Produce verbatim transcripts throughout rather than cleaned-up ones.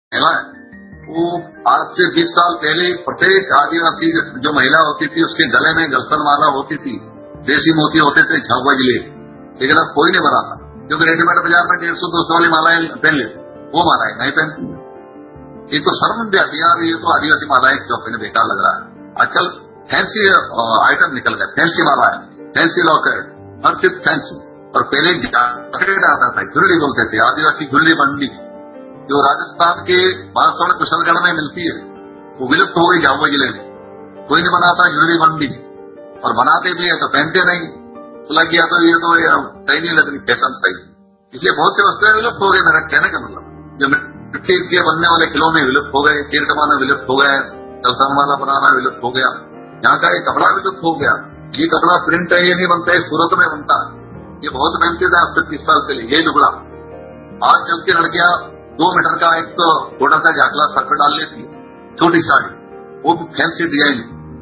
महिला है, वो आज से बीस साल पहले प्रत्येक आदिवासी जो महिला होती थी उसके गले में गलसन माला होती थी, देसी मोती होते थे, झाबुआ जिले, लेकिन अब कोई नहीं बनाता, क्योंकि रेडीमेड बाजार में डेढ़ सौ दो सौ वाली मालाएं पहन लेते, वो मालाएं नहीं पहनती। ये तो शर्म भी आती है यार, ये तो आदिवासी मालाएं जो अपने बेकार लग रहा है। आजकल फैंसी आइटम निकल गए, फैंसी माला है, फैंसी लॉकेट, हर चीज फैंसी। और पहले जैकेट आता था, झुल्ली बोलते थे, आदिवासी झुल्ली बंडी, जो राजस्थान के बांसवाड़ा कुशलगढ़ में मिलती है, वो विलुप्त हो गई झाबुआ जिले में। कोई नहीं बनाता झुल्ली बंडी, और बनाते भी है तो पहनते नहीं। तो लग गया तो ये तो सही नहीं लग रही, फैशन सही। इसलिए बहुत सी वस्तुएं विलुप्त हो गई, मेरा कहने का मतलब, जो मिट्टी के बनने वाले खिलौने विलुप्त हो गए, तीर कमाना विलुप्त हो गए, कलसामाला बनाना विलुप्त हो गया, यहाँ का ये कपड़ा विलुप्त हो गया। ये कपड़ा प्रिंट है, ये नहीं बनता है, सूरत में बनता है, ये बहुत मेहनती था आज से तीस साल पहले। ये लुगड़ा आज कल की लड़कियां दो मीटर का एक तो छोटा सा झाकला सर पर डाल लेती है, छोटी साड़ी, वो भी फैंसी डिजाइन।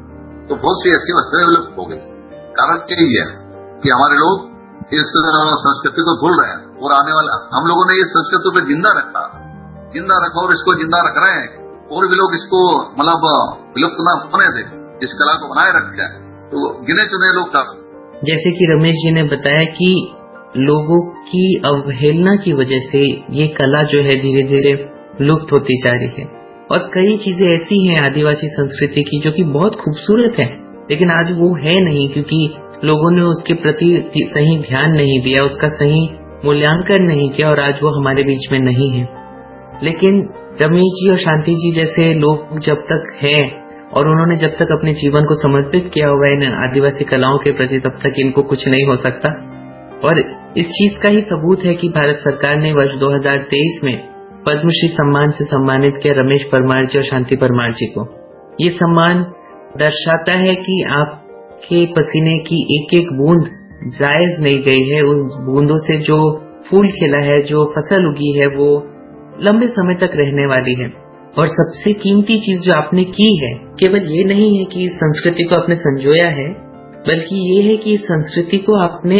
तो बहुत सी ऐसी वस्तुएं विलुप्त हो गई। कारण यही है कि हमारे लोग इस संस्कृति को भूल रहे हैं, और आने वाला हम लोगों ने इस संस्कृति को जिंदा रखा जिंदा रखा और इसको जिंदा रख रहे हैं, और भी लोग इसको मतलब विलुप्त न होने दे, इस कला को बनाए रखे हैं। तो गिने चुने लोग का, जैसे कि रमेश जी ने बताया कि लोगों की अवहेलना की वजह से ये कला जो है धीरे धीरे लुप्त होती जा रही है। और कई चीजें ऐसी हैं आदिवासी संस्कृति की जो कि बहुत खूबसूरत है, लेकिन आज वो है नहीं, क्योंकि लोगों ने उसके प्रति सही ध्यान नहीं दिया, उसका सही मूल्यांकन नहीं किया, और आज वो हमारे बीच में नहीं है। लेकिन रमेश जी और शांति जी जैसे लोग जब तक हैं और उन्होंने जब तक अपने जीवन को समर्पित किया होगा इन आदिवासी कलाओं के प्रति, तब तक इनको कुछ नहीं हो सकता। और इस चीज का ही सबूत है कि भारत सरकार ने वर्ष दो हज़ार तेईस में पद्मश्री सम्मान से सम्मानित किया रमेश परमार जी और शांति परमार जी को। ये सम्मान दर्शाता है कि आपके पसीने की एक एक बूंद जायज नहीं गई है, उन बूंदों से जो फूल खिला है, जो फसल उगी है, वो लंबे समय तक रहने वाली है। और सबसे कीमती चीज जो आपने की है, केवल ये नहीं है कि इस संस्कृति को आपने संजोया है, बल्कि ये है कि इस संस्कृति को आपने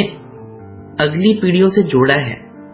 अगली पीढ़ियों से जोड़ा है।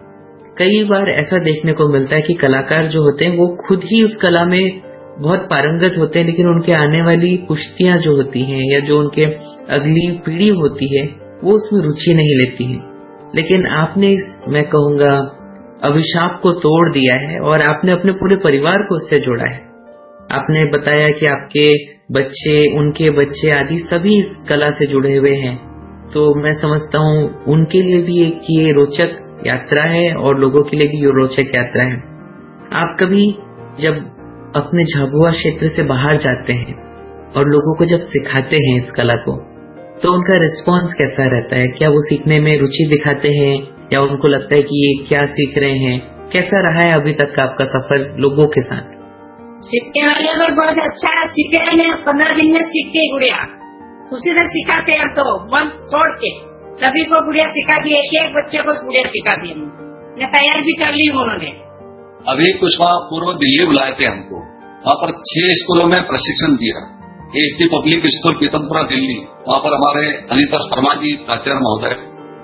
कई बार ऐसा देखने को मिलता है कि कलाकार जो होते हैं वो खुद ही उस कला में बहुत पारंगत होते हैं, लेकिन उनके आने वाली पुश्तियां जो होती हैं या जो उनके अगली पीढ़ी होती है वो उसमें रुचि नहीं लेती है। लेकिन आपने इस, मैं कहूंगा, अभिशाप को तोड़ दिया है और आपने अपने पूरे परिवार को उससे जोड़ा है। आपने बताया कि आपके बच्चे, उनके बच्चे आदि सभी इस कला से जुड़े हुए हैं, तो मैं समझता हूँ उनके लिए भी एक ये रोचक यात्रा है और लोगों के लिए भी ये रोचक यात्रा है। आप कभी जब अपने झाबुआ क्षेत्र से बाहर जाते हैं और लोगों को जब सिखाते हैं इस कला को, तो उनका रिस्पांस कैसा रहता है? क्या वो सीखने में रुचि दिखाते हैं या उनको लगता है कि ये क्या सीख रहे हैं? कैसा रहा है अभी तक का आपका सफर लोगों के साथ? सीखने वाले लोग बहुत अच्छा सीखे हैं, पंद्रह दिन में सीखते ही गुड़िया उसी से सिखाते हैं, तो मन छोड़ के सभी को गुड़िया सिखा दी, एक एक बच्चे को गुड़िया सिखा दी, हमने तैयार भी कर ली उन्होंने। अभी कुछ माह पूर्व दिल्ली बुलाए थे हमको, वहाँ पर छह स्कूलों में प्रशिक्षण दिया, H D public school Pitampura Delhi, वहाँ पर हमारे अनिता शर्मा जी प्राचार्य महोदय,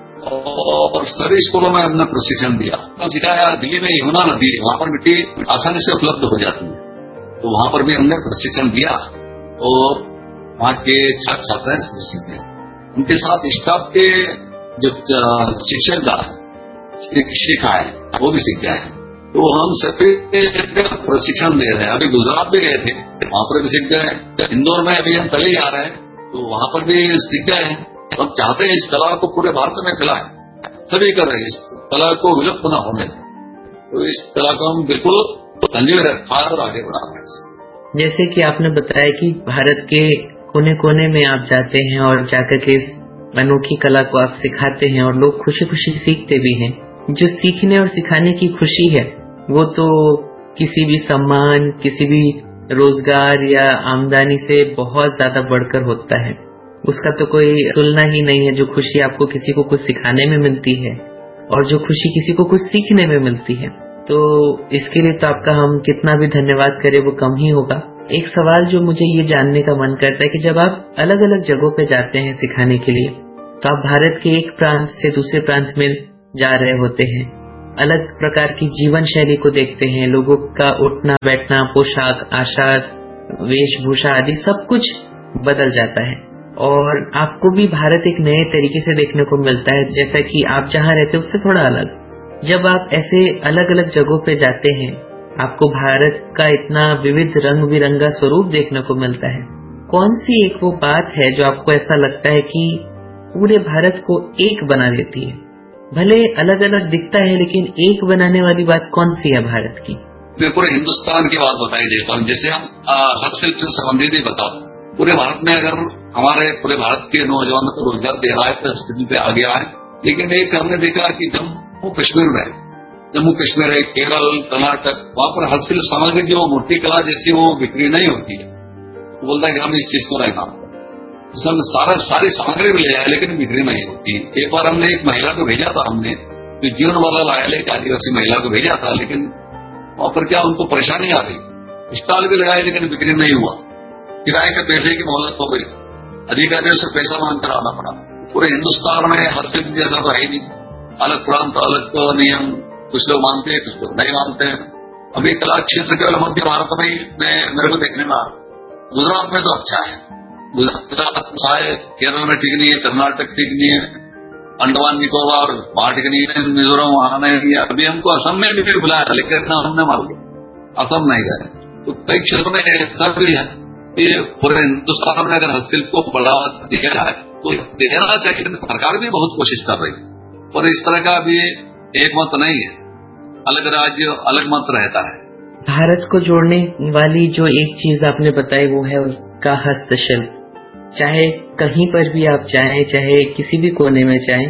और सभी स्कूलों में हमने प्रशिक्षण दिया, सिखाया। दिल्ली में यमुना नदी है, वहाँ पर मिट्टी आसानी से उपलब्ध हो जाती है, तो वहाँ पर भी हमने प्रशिक्षण दिया और वहाँ के छात्र छात्राएं सीखे। उनके साथ स्टाफ के जो शिक्षक शिक्षिका है वो भी सीख गए हैं, तो हम सभी प्रशिक्षण दे रहे हैं। अभी गुजरात भी गए थे, वहाँ पर भी सीख गए। इंदौर में अभी हम कल ही आ रहे हैं, तो वहाँ पर भी सीख गए हैं। हम चाहते हैं इस कला को पूरे भारत में फैलाएं, सभी कर रहे हैं, इस कला को विलुप्त न होने दें। तो इस कला को हम बिल्कुल संजोए रखा और आगे बढ़ा रहे हैं। जैसे कि आपने बताया कि भारत के कोने कोने में आप जाते हैं और जाकर के इस अनोखी कला को आप सिखाते हैं और लोग खुशी खुशी सीखते भी हैं। जो सीखने और सिखाने की खुशी है वो तो किसी भी सम्मान, किसी भी रोजगार या आमदनी से बहुत ज्यादा बढ़कर होता है। उसका तो कोई तुलना ही नहीं है। जो खुशी आपको किसी को कुछ सिखाने में मिलती है और जो खुशी किसी को कुछ सीखने में मिलती है, तो इसके लिए तो आपका हम कितना भी धन्यवाद करें वो कम ही होगा। एक सवाल जो मुझे ये जानने का मन करता है कि जब आप अलग अलग जगहों पे जाते हैं सिखाने के लिए, तो आप भारत के एक प्रांत से दूसरे प्रांत में जा रहे होते हैं, अलग प्रकार की जीवन शैली को देखते हैं, लोगों का उठना बैठना, पोशाक, आचार, वेशभूषा आदि सब कुछ बदल जाता है और आपको भी भारत एक नए तरीके से देखने को मिलता है, जैसा कि आप जहाँ रहते हैं उससे थोड़ा अलग। जब आप ऐसे अलग अलग जगहों पे जाते हैं, आपको भारत का इतना विविध रंग बिरंगा स्वरूप देखने को मिलता है। कौन सी एक वो बात है जो आपको ऐसा लगता है कि पूरे भारत को एक बना देती है? भले अलग अलग दिखता है लेकिन एक बनाने वाली बात कौन सी है भारत की? मैं पूरे हिंदुस्तान की बात बताई देता हूँ। जैसे हम हस्तशिल्प से संबंधित ही बताओ, पूरे भारत में अगर हमारे पूरे भारत के नौजवानों को रोजगार दे रहा है तो स्थिति पे आगे आए। लेकिन एक हमने देखा कि जम्मू कश्मीर में, जम्मू कश्मीर है, केरल, कर्नाटक, वहां पर हस्तशिल्प सामग्री जो मूर्ति कला जैसी वो बिक्री नहीं होती है। वो बोलता है कि हम इस चीज को नहीं काम सारा सारी सामग्री भी ले आए लेकिन बिक्री नहीं होती। एक बार हमने एक महिला को भेजा था, हमने जो जीवन वाला लाया एक आदिवासी महिला को भेजा था, लेकिन वहां पर क्या उनको परेशानी आ गई। स्टॉल भी लगाए लेकिन बिक्री नहीं हुआ। किराए के पैसे की मोहलत हो गई, अधिकारियों से पैसा मांग कर आना पड़ा। पूरे हिंदुस्तान में हस्तशिल्प जैसा तो है ही नहीं, अलग प्रांत अलग तो नियम, कुछ लोग मानते हैं कुछ लोग नहीं मानते हैं। अभी कला क्षेत्र केवल मध्य भारत में मेरे को देखने में आ, गुजरात में तो अच्छा है, गुजरात अच्छा है, केरल में ठीक नहीं है, कर्नाटक ठीक नहीं है, अंडमान निकोबार वहां ठीक नहीं है, मिजोरम वहां नहीं है। अभी हमको असम में भी बुलाया था लेकिन हमने मार लिया, असम नहीं गए। तो कई क्षेत्रों में ऐसा भी है कि पूरे हिंदुस्तान में अगर हस्तशिल्प को बढ़ावा दिया जाए तो देना चाहिए। सरकार भी बहुत कोशिश कर रही है और इस तरह का भी एक मत नहीं है, अलग राज्य अलग मत रहता है। भारत को जोड़ने वाली जो एक चीज आपने बताई वो है उसका हस्तशिल्प। चाहे कहीं पर भी आप जाएं, चाहे किसी भी कोने में जाएं,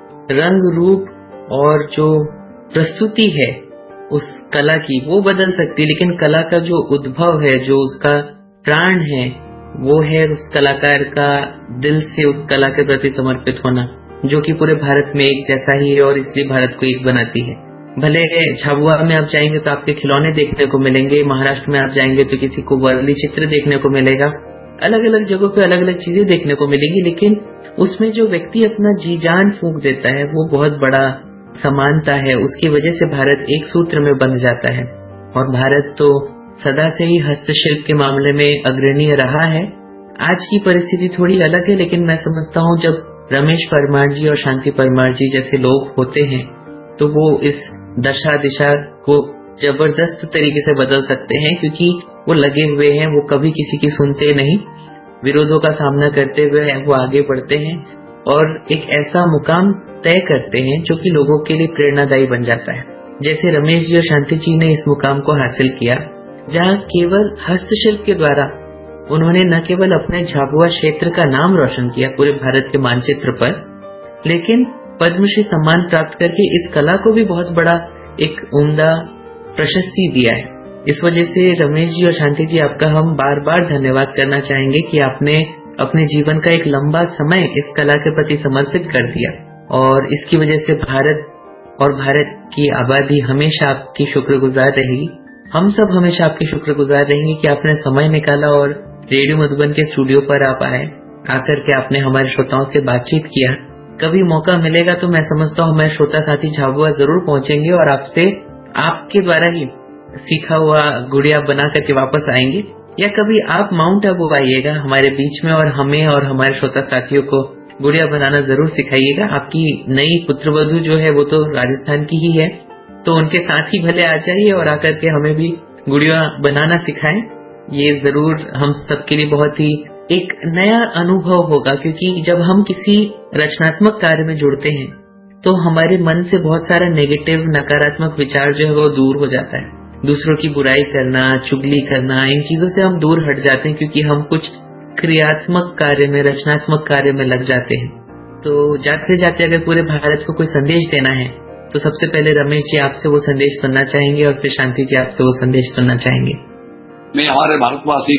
रंग रूप और जो प्रस्तुति है उस कला की वो बदल सकती है, लेकिन कला का जो उद्भव है, जो उसका प्राण है, वो है उस कलाकार का दिल से उस कला के प्रति समर्पित होना, जो कि पूरे भारत में एक जैसा ही है और इसलिए भारत को एक बनाती है। भले झाबुआ में आप जाएंगे तो आपके खिलौने देखने को मिलेंगे, महाराष्ट्र में आप जाएंगे तो किसी को वर्ली चित्र देखने को मिलेगा, अलग अलग जगहों पे अलग अलग चीजें देखने को मिलेंगी, लेकिन उसमें जो व्यक्ति अपना जी जान फूंक देता है वो बहुत बड़ा समानता है। उसकी वजह से भारत एक सूत्र में बंध जाता है और भारत तो सदा से ही हस्तशिल्प के मामले में अग्रणीय रहा है। आज की परिस्थिति थोड़ी अलग है, लेकिन मैं समझता हूँ जब रमेश परमार जी और शांति परमार जी जैसे लोग होते हैं तो वो इस दशा दिशा को जबरदस्त तरीके से बदल सकते हैं, क्योंकि वो लगे हुए हैं, वो कभी किसी की सुनते नहीं, विरोधों का सामना करते हुए वो आगे बढ़ते हैं और एक ऐसा मुकाम तय करते हैं जो कि लोगों के लिए प्रेरणादायी बन जाता है। जैसे रमेश जी और शांति जी ने इस मुकाम को हासिल किया, जहाँ केवल हस्तशिल्प के द्वारा उन्होंने न केवल अपने झाबुआ क्षेत्र का नाम रोशन किया पूरे भारत के मानचित्र पर, लेकिन पद्मश्री सम्मान प्राप्त करके इस कला को भी बहुत बड़ा एक उम्दा प्रशस्ति दिया है। इस वजह से रमेश जी और शांति जी आपका हम बार बार धन्यवाद करना चाहेंगे कि आपने अपने जीवन का एक लंबा समय इस कला के प्रति समर्पित कर दिया और इसकी वजह से भारत और भारत की आबादी हमेशा आपकी शुक्रगुजार रहेगी। हम सब हमेशा आपके शुक्रगुजार रहेंगे कि आपने समय निकाला और रेडियो मधुबन के स्टूडियो पर आप आए, आकर के आपने हमारे श्रोताओं से बातचीत किया। कभी मौका मिलेगा तो मैं समझता हूँ हमारे श्रोता साथी झाबुआ जरूर पहुंचेंगे और आपसे आपके द्वारा ही सीखा हुआ गुड़िया बना करके वापस आएंगे, या कभी आप माउंट आबू आइएगा हमारे बीच में और हमें और हमारे श्रोता साथियों को गुड़िया बनाना जरूर सिखाइएगा। आपकी नई पुत्रवधू जो है वो तो राजस्थान की ही है, तो उनके साथ ही भले आ जाइए और आकर के हमें भी गुड़िया बनाना सिखाएं। ये जरूर हम सबके लिए बहुत ही एक नया अनुभव होगा, क्योंकि जब हम किसी रचनात्मक कार्य में जुड़ते हैं तो हमारे मन से बहुत सारा नेगेटिव नकारात्मक विचार जो है वो दूर हो जाता है। दूसरों की बुराई करना, चुगली करना, इन चीजों से हम दूर हट जाते हैं क्योंकि हम कुछ क्रियात्मक कार्य में, रचनात्मक कार्य में लग जाते हैं। तो जाते जाते अगर पूरे भारत को कोई संदेश देना है तो सबसे पहले रमेश जी आपसे वो संदेश सुनना चाहेंगे और फिर शांति जी आपसे वो संदेश सुनना चाहेंगे। मैं हमारे भारतवासी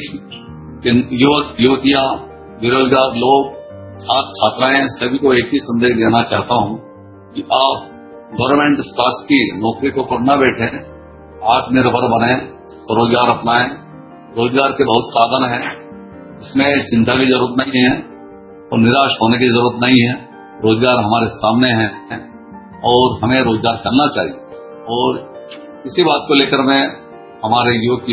युवक युवतियां, बेरोजगार लोग, छात्र छात्राएं सभी को एक ही संदेश देना चाहता हूं कि आप गवर्नमेंट शासकीय नौकरी को कर न बैठे, आत्मनिर्भर बने, स्वरोजगार अपनाएं। रोजगार के बहुत साधन हैं, इसमें चिंता की जरूरत नहीं है और निराश होने की जरूरत नहीं है। रोजगार हमारे सामने है और हमें रोजगार करना चाहिए। और इसी बात को लेकर मैं हमारे युवक